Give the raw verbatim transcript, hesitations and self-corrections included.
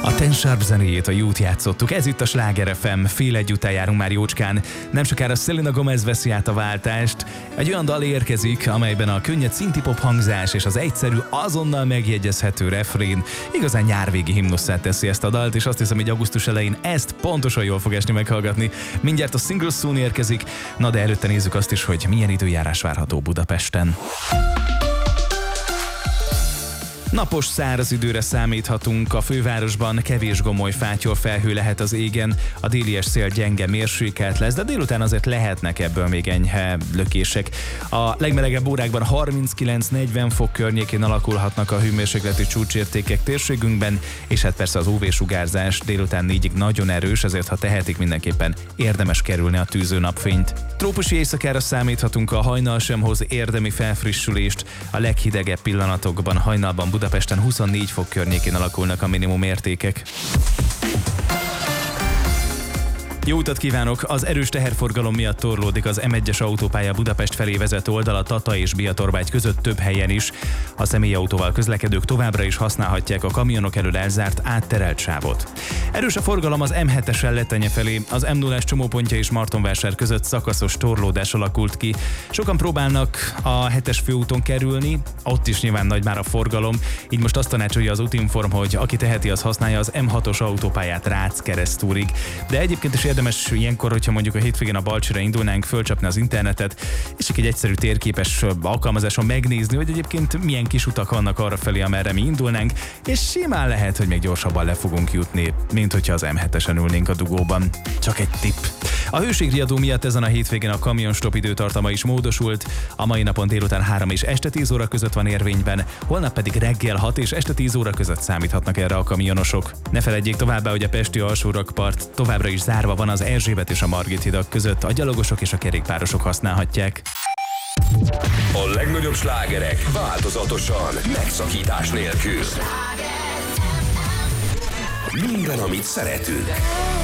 A Ten Sharp zenéjét, a Youth játszottuk, ez itt a Sláger ef em, fél egy után járunk már jócskán. Nem sokára Selena Gomez veszi át a váltást. Egy olyan dal érkezik, amelyben a könnyed szinti-pop hangzás és az egyszerű, azonnal megjegyezhető refrén igazán nyárvégi himnusszát teszi ezt a dalt, és azt hiszem, hogy augusztus elején ezt pontosan jól fog esni meghallgatni. Mindjárt a Single Soon érkezik, na de előtte nézzük azt is, hogy milyen időjárás várható Budapesten. Napos, száraz időre számíthatunk, a fővárosban kevés gomoly fátyol felhő lehet az égen, a délies szél gyenge mérsékelt lesz, de délután azért lehetnek ebből még enyhe lökések. A legmelegebb órákban harminckilenc-negyven fok környékén alakulhatnak a hőmérsékleti csúcsértékek térségünkben, és hát persze az ú vé-sugárzás délután négyig nagyon erős, ezért ha tehetik, mindenképpen érdemes kerülni a tűző napfényt. Trópusi éjszakára számíthatunk, a hajnal sem hoz érdemi felfrissülést, a leghidegebb pillanatokban hajnalban Budapesten huszonnégy fok környékén alakulnak a minimum értékek. Jó utat kívánok! Az erős teherforgalom miatt torlódik az em egyes autópálya Budapest felé vezető oldala Tata és Biatorbágy között több helyen is. A személyautóval közlekedők továbbra is használhatják a kamionok elől elzárt átterelt sávot. Erős a forgalom az em hetesen Lettenye felé, az em nullás csomópontja és Martonvásár között szakaszos torlódás alakult ki. Sokan próbálnak a hetes főúton kerülni, ott is nyilván nagy már a forgalom, így most azt tanácsolja az Útinform, hogy aki teheti, az használja az em hatos autópályát Rác keresztúrig. De egyébként is érdemes ilyenkor, hogyha mondjuk a hétvégén a Balcsira indulnánk, fölcsapni az internetet, és csak egy egyszerű térképes alkalmazáson megnézni, hogy egyébként milyen kis utak vannak arra felé, amerre mi indulnánk, és simán lehet, hogy még gyorsabban le fogunk jutni, mint hogyha az em hetesen ülnénk a dugóban. Csak egy tipp. A hőségriadó miatt ezen a hétvégén a kamionstop időtartama is módosult, a mai napon délután három és este tíz óra között van érvényben, holnap pedig reggel hat és este tíz óra között számíthatnak erre a kamionosok. Ne feledjék továbbá, hogy a pesti alsórakpart továbbra is zárva van az Erzsébet és a Margit hidak között, a gyalogosok és a kerékpárosok használhatják. A legnagyobb slágerek változatosan, megszakítás nélkül. Minden, amit szeretünk.